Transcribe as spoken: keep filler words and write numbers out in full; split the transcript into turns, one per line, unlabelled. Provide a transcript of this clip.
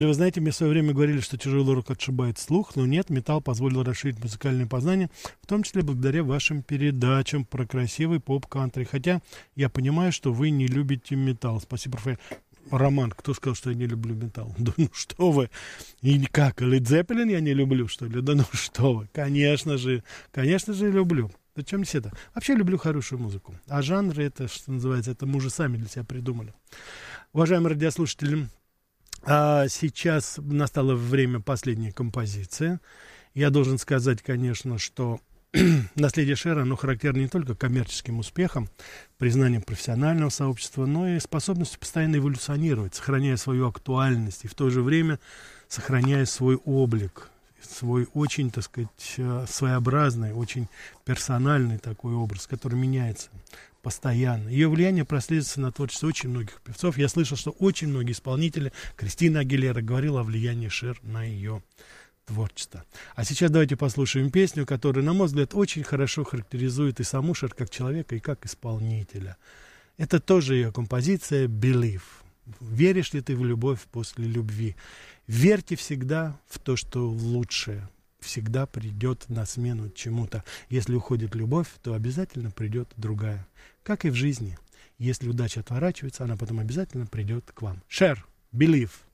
Вы знаете, мне в свое время говорили, что тяжелый рок отшибает слух, но нет, металл позволил расширить музыкальное познание, в том числе благодаря вашим передачам про красивый поп-кантри. Хотя я понимаю, что вы не любите металл. Спасибо, Рафаэль. Роман, кто сказал, что я не люблю металл? Да ну что вы? И как, Led Zeppelin я не люблю, что ли? Да ну что вы? Конечно же, конечно же люблю. Зачем здесь это? Вообще люблю хорошую музыку. А жанры, это, что называется, это мы уже сами для себя придумали. Уважаемые радиослушатели, а сейчас настало время последней композиции. Я должен сказать, конечно, что наследие Шера, оно характерно не только коммерческим успехом, признанием профессионального сообщества, но и способностью постоянно эволюционировать, сохраняя свою актуальность и в то же время сохраняя свой облик, свой очень, так сказать, своеобразный, очень персональный такой образ, который меняется постоянно. Ее влияние прослеживается на творчестве очень многих певцов. Я слышал, что очень многие исполнители, Кристина Агилера говорила о влиянии Шер на ее творчество. А сейчас давайте послушаем песню, которая, на мой взгляд, очень хорошо характеризует и саму Шер как человека, и как исполнителя. Это тоже ее композиция «Believe». Веришь ли ты в любовь после любви? Верьте всегда в то, что лучшее всегда придет на смену чему-то. Если уходит любовь, то обязательно придет другая. Как и в жизни. Если удача отворачивается, она потом обязательно придет к вам. Шер, «Believe».